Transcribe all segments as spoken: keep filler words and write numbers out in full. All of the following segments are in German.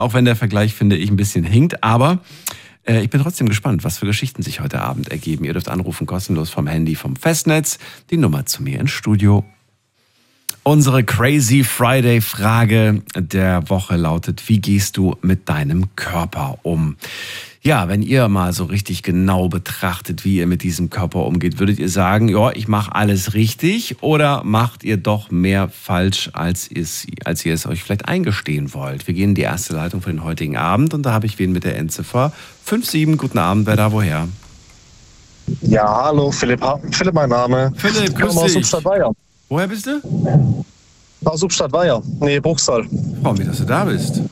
Auch wenn der Vergleich, finde ich, ein bisschen hinkt. Aber äh, ich bin trotzdem gespannt, was für Geschichten sich heute Abend ergeben. Ihr dürft anrufen, kostenlos vom Handy, vom Festnetz. Die Nummer zu mir ins Studio. Unsere Crazy Friday Frage der Woche lautet: Wie gehst du mit deinem Körper um? Ja, wenn ihr mal so richtig genau betrachtet, wie ihr mit diesem Körper umgeht, würdet ihr sagen, ja, ich mache alles richtig, oder macht ihr doch mehr falsch, als ihr, es, als ihr es euch vielleicht eingestehen wollt? Wir gehen in die erste Leitung für den heutigen Abend und da habe ich wen mit der Endziffer fünf sieben. Guten Abend, wer da woher? Ja, hallo, Philipp, Philipp mein Name. Philipp, grüß aus dich. Substadt-Weiher. Woher bist du? Aus Substadt-Weiher, nee, Bruchsal. Freue mich, dass du da bist.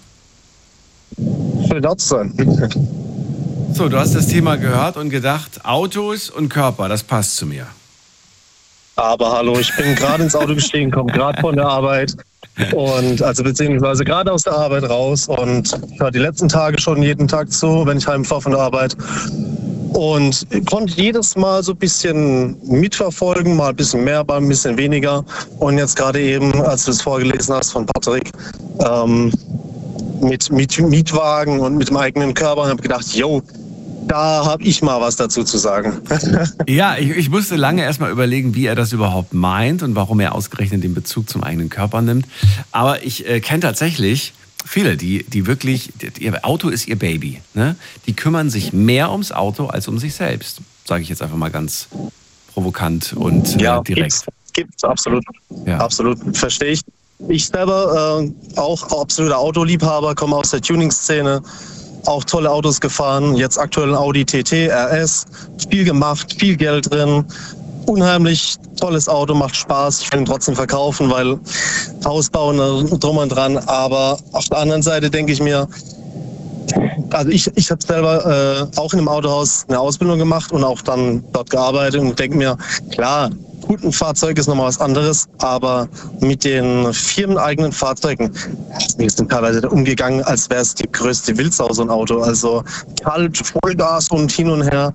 Schön da zu sein. So, du hast das Thema gehört und gedacht, Autos und Körper, das passt zu mir. Aber hallo, ich bin gerade ins Auto gestiegen, komme gerade von der Arbeit und also beziehungsweise gerade aus der Arbeit raus und ich höre die letzten Tage schon jeden Tag zu, wenn ich heimfahre von der Arbeit. Und konnte jedes Mal so ein bisschen mitverfolgen, mal ein bisschen mehr, mal ein bisschen weniger. Und jetzt gerade eben, als du es vorgelesen hast von Patrick, ähm, mit, mit Mietwagen und mit dem eigenen Körper, habe ich gedacht, yo, da habe ich mal was dazu zu sagen. Ja, ich, ich musste lange erstmal überlegen, wie er das überhaupt meint und warum er ausgerechnet den Bezug zum eigenen Körper nimmt. Aber ich äh, kenne tatsächlich viele, die, die wirklich, ihr Auto ist ihr Baby. Ne? Die kümmern sich mehr ums Auto als um sich selbst. Sage ich jetzt einfach mal ganz provokant und äh, ja, direkt. Gibt's, gibt's absolut. Ja. Absolut, verstehe ich. Ich selber, äh, auch absoluter Autoliebhaber, komme aus der Tuning-Szene. Auch tolle Autos gefahren. Jetzt aktuell ein Audi T T R S. Viel gemacht, viel Geld drin. Unheimlich tolles Auto, macht Spaß. Ich will ihn trotzdem verkaufen, weil Haus bauen, drum und dran. Aber auf der anderen Seite denke ich mir, also ich, ich habe selber äh, auch in einem Autohaus eine Ausbildung gemacht und auch dann dort gearbeitet und denke mir, klar, gut, ein Fahrzeug ist nochmal was anderes, aber mit den firmeneigenen Fahrzeugen, wir sind teilweise umgegangen, als wäre es die größte Wildsau, so ein Auto. Also kalt, Vollgas und hin und her.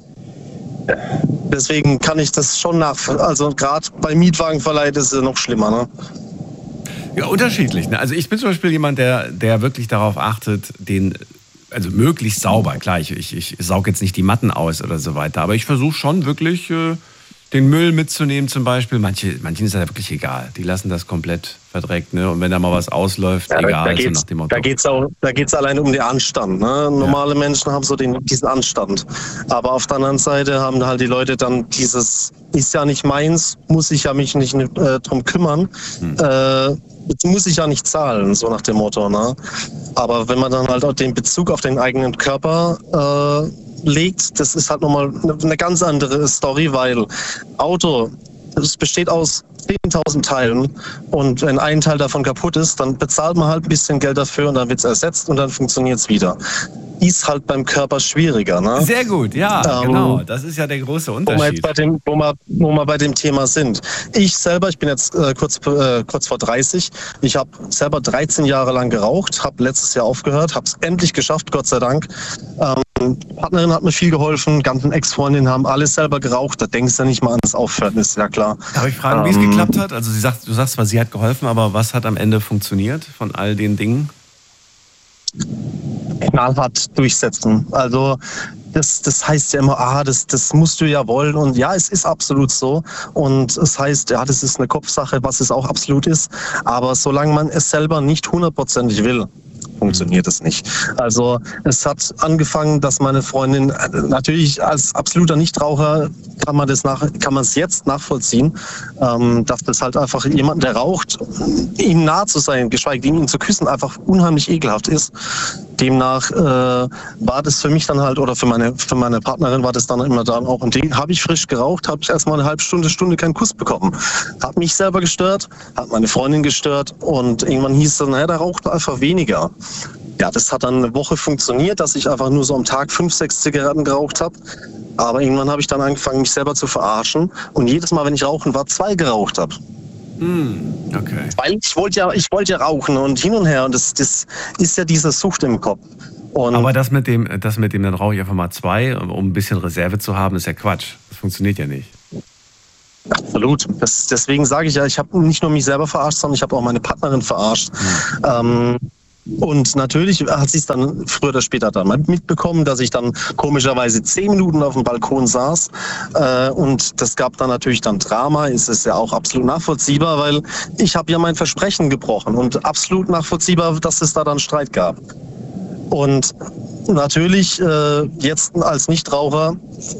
Deswegen kann ich das schon nach, also gerade bei Mietwagenverleih ist es noch schlimmer, ne? Ja, unterschiedlich. Ne? Also ich bin zum Beispiel jemand, der, der wirklich darauf achtet, den, also möglichst sauber. Klar, ich, ich, ich sauge jetzt nicht die Matten aus oder so weiter, aber ich versuche schon wirklich äh, den Müll mitzunehmen zum Beispiel. Manche, manchen ist das ja wirklich egal. Die lassen das komplett verdreckt. Ne? Und wenn da mal was ausläuft, ja, egal. Da geht's, so nach dem Motto. da geht's auch, da geht's allein um den Anstand. Ne? Normale ja. Menschen haben so den, diesen Anstand. Aber auf der anderen Seite haben halt die Leute dann dieses, ist ja nicht meins, muss ich ja mich nicht äh, drum kümmern. Hm. Äh, Jetzt muss ich ja nicht zahlen, so nach dem Motto. Ne? Aber wenn man dann halt auch den Bezug auf den eigenen Körper äh, legt, das ist halt nochmal eine, eine ganz andere Story, weil Auto, es besteht aus zehntausend Teilen und wenn ein Teil davon kaputt ist, dann bezahlt man halt ein bisschen Geld dafür und dann wird es ersetzt und dann funktioniert es wieder. Ist halt beim Körper schwieriger. Ne? Sehr gut, ja, ähm, genau. Das ist ja der große Unterschied. Wo wir, jetzt bei dem, wo, wir, wo wir bei dem Thema sind. Ich selber, ich bin jetzt äh, kurz, äh, kurz vor dreißig. Ich habe selber dreizehn Jahre lang geraucht, habe letztes Jahr aufgehört, habe es endlich geschafft, Gott sei Dank. Ähm, Partnerin hat mir viel geholfen, ganzen Ex-Freundinnen haben alles selber geraucht. Da denkst du nicht mal ans Aufhören, ist ja klar. Darf ich fragen, ähm, wie es geklappt hat? Also sie sagt, du sagst zwar, sie hat geholfen, aber was hat am Ende funktioniert von all den Dingen? Knallhart durchsetzen. Also das, das heißt ja immer, ah, das, das musst du ja wollen. Und ja, es ist absolut so. Und es heißt, ja, das ist eine Kopfsache, was es auch absolut ist. Aber solange man es selber nicht hundertprozentig will, funktioniert es nicht. Also es hat angefangen, dass meine Freundin, natürlich als absoluter Nichtraucher kann man das nach, kann man es jetzt nachvollziehen, ähm, dass das halt einfach jemand, der raucht, ihm nah zu sein, geschweige denn ihn zu küssen, einfach unheimlich ekelhaft ist. Demnach äh, war das für mich dann halt, oder für meine, für meine Partnerin war das dann immer dann auch ein Ding. Habe ich frisch geraucht, habe ich erstmal eine halbe Stunde, Stunde keinen Kuss bekommen. Hat mich selber gestört, hat meine Freundin gestört und irgendwann hieß es dann, naja, da raucht einfach weniger. Ja, das hat dann eine Woche funktioniert, dass ich einfach nur so am Tag fünf, sechs Zigaretten geraucht habe. Aber irgendwann habe ich dann angefangen, mich selber zu verarschen. Und jedes Mal, wenn ich rauchen war, zwei geraucht habe. Mm, okay. Weil ich wollte ja, ich wollte ja rauchen und hin und her. Und das, das ist ja diese Sucht im Kopf. Und aber das mit dem, das mit dem, dann rauche ich einfach mal zwei, um ein bisschen Reserve zu haben, ist ja Quatsch. Das funktioniert ja nicht. Absolut. Das, deswegen sage ich ja, ich habe nicht nur mich selber verarscht, sondern ich habe auch meine Partnerin verarscht. Mhm. Ähm, Und natürlich hat sie es dann früher oder später dann mal mitbekommen, dass ich dann komischerweise zehn Minuten auf dem Balkon saß. Äh, und das gab dann natürlich dann Drama. Es ist ja auch absolut nachvollziehbar, weil ich habe ja mein Versprechen gebrochen. Und absolut nachvollziehbar, dass es da dann Streit gab. Und natürlich äh, jetzt als Nichtraucher,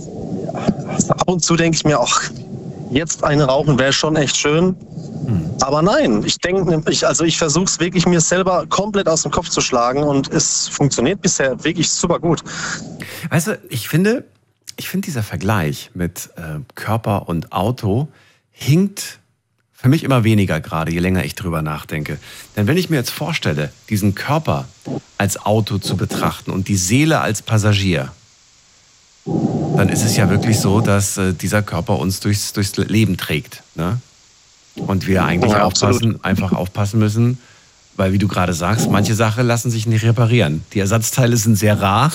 ab und zu denke ich mir, ach, jetzt eine rauchen wäre schon echt schön. Aber nein, ich denke, ich, also ich versuche es wirklich mir selber komplett aus dem Kopf zu schlagen und es funktioniert bisher wirklich super gut. Weißt du, ich finde, ich finde dieser Vergleich mit äh, Körper und Auto hinkt für mich immer weniger gerade, je länger ich drüber nachdenke. Denn wenn ich mir jetzt vorstelle, diesen Körper als Auto zu betrachten und die Seele als Passagier, dann ist es ja wirklich so, dass äh, dieser Körper uns durchs, durchs Leben trägt, ne? Und wir eigentlich ja, aufpassen, einfach aufpassen müssen, weil, wie du gerade sagst, manche Sachen lassen sich nicht reparieren. Die Ersatzteile sind sehr rar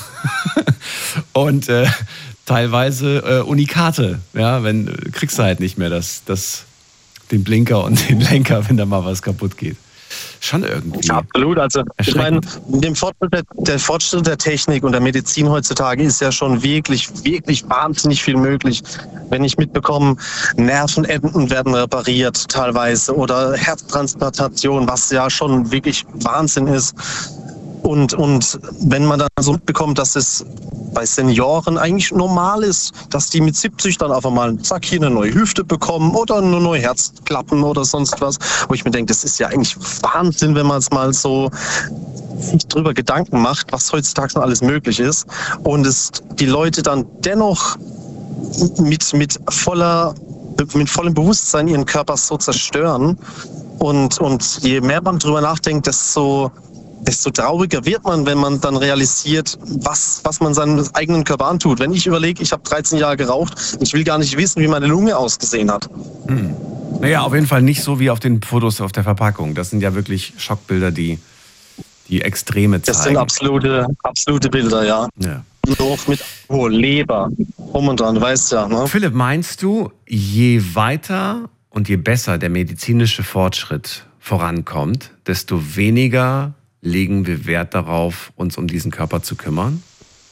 und äh, teilweise äh, Unikate. Ja, wenn kriegst du halt nicht mehr das, das, den Blinker und den Lenker, wenn da mal was kaputt geht. Schon irgendwie. Ja, absolut. Also ich meine, dem Fortschritt der, der Fortschritt der Technik und der Medizin heutzutage ist ja schon wirklich, wirklich wahnsinnig viel möglich. Wenn ich mitbekomme, Nervenenden werden repariert teilweise oder Herztransplantation, was ja schon wirklich Wahnsinn ist. Und, und wenn man dann so mitbekommt, dass es bei Senioren eigentlich normal ist, dass die mit siebzig dann einfach mal, zack, hier eine neue Hüfte bekommen oder eine neue Herzklappen oder sonst was, wo ich mir denke, das ist ja eigentlich Wahnsinn, wenn man es mal so sich drüber Gedanken macht, was heutzutage noch alles möglich ist. Und es die Leute dann dennoch mit, mit, voller, mit vollem Bewusstsein ihren Körper so zerstören. Und, und je mehr man drüber nachdenkt, desto desto trauriger wird man, wenn man dann realisiert, was, was man seinem eigenen Körper antut. Wenn ich überlege, ich habe dreizehn Jahre geraucht, ich will gar nicht wissen, wie meine Lunge ausgesehen hat. Hm. Naja, auf jeden Fall nicht so wie auf den Fotos auf der Verpackung. Das sind ja wirklich Schockbilder, die, die Extreme zeigen. Das sind absolute, absolute Bilder, ja. Ja. Nur mit oh, Leber, rum und dran, du weißt ja. Ne? Philipp, meinst du, je weiter und je besser der medizinische Fortschritt vorankommt, desto weniger legen wir Wert darauf, uns um diesen Körper zu kümmern?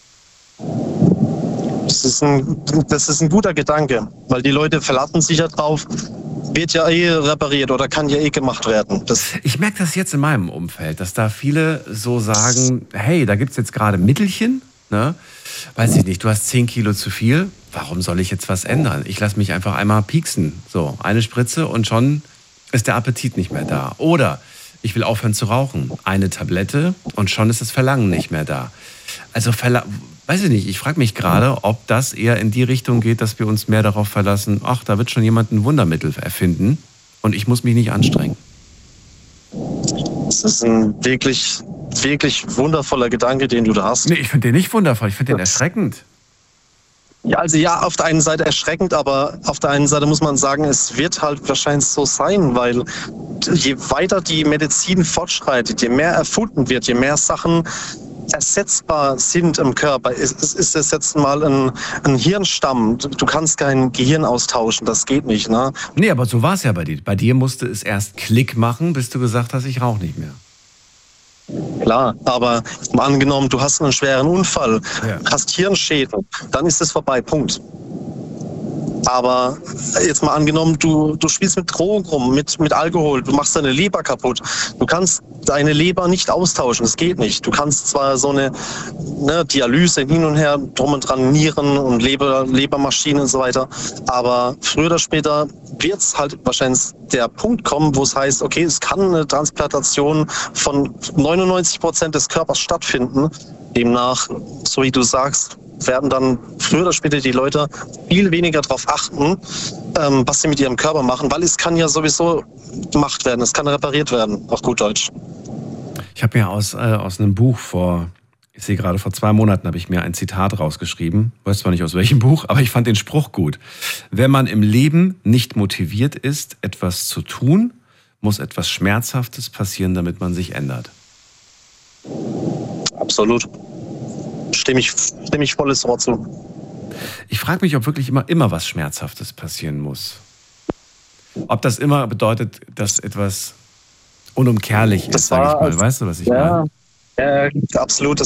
Das ist ein, das ist ein guter Gedanke, weil die Leute verlassen sich ja drauf, wird ja eh repariert oder kann ja eh gemacht werden. Das ich merke das jetzt in meinem Umfeld, dass da viele so sagen, hey, da gibt es jetzt gerade Mittelchen, ne? Weiß ich nicht, du hast zehn Kilo zu viel, warum soll ich jetzt was ändern? Ich lasse mich einfach einmal pieksen, so eine Spritze und schon ist der Appetit nicht mehr da. Oder ich will aufhören zu rauchen. Eine Tablette und schon ist das Verlangen nicht mehr da. Also, Verla- weiß ich nicht, ich frage mich gerade, ob das eher in die Richtung geht, dass wir uns mehr darauf verlassen, ach, da wird schon jemand ein Wundermittel erfinden und ich muss mich nicht anstrengen. Das ist ein wirklich, wirklich wundervoller Gedanke, den du da hast. Nee, ich finde den nicht wundervoll, ich finde den erschreckend. Ja, also ja, auf der einen Seite erschreckend, aber auf der einen Seite muss man sagen, es wird halt wahrscheinlich so sein, weil je weiter die Medizin fortschreitet, je mehr erfunden wird, je mehr Sachen ersetzbar sind im Körper. Ist, ist es jetzt mal ein, ein Hirnstamm? Du kannst kein Gehirn austauschen, das geht nicht, ne? Nee, aber so war es ja bei dir. Bei dir musste es erst Klick machen, bis du gesagt hast, ich rauche nicht mehr. Klar, aber mal angenommen, du hast einen schweren Unfall, ja. hast Hirnschäden, dann ist es vorbei, Punkt. Aber jetzt mal angenommen, du, du spielst mit Drogen rum, mit, mit Alkohol, du machst deine Leber kaputt. Du kannst deine Leber nicht austauschen, das geht nicht. Du kannst zwar so eine ne, Dialyse hin und her, drum und dran, Nieren und Leber, Lebermaschinen und so weiter, aber früher oder später wird es halt wahrscheinlich der Punkt kommen, wo es heißt, okay, es kann eine Transplantation von neunundneunzig Prozent des Körpers stattfinden. Demnach, so wie du sagst, werden dann früher oder später die Leute viel weniger darauf achten, ähm, was sie mit ihrem Körper machen, weil es kann ja sowieso gemacht werden, es kann repariert werden, auf gut Deutsch. Ich habe mir aus, äh, aus einem Buch vor, ich sehe gerade vor zwei Monaten, habe ich mir ein Zitat rausgeschrieben, weiß zwar nicht aus welchem Buch, aber ich fand den Spruch gut. Wenn man im Leben nicht motiviert ist, etwas zu tun, muss etwas Schmerzhaftes passieren, damit man sich ändert. Absolut. Stimme ich, stimme ich volles Wort zu. Ich frage mich, ob wirklich immer, immer was Schmerzhaftes passieren muss. Ob das immer bedeutet, dass etwas unumkehrlich ist, Das sag ich war- mal. Weißt du, was ich Ja, meine? ja, absolut.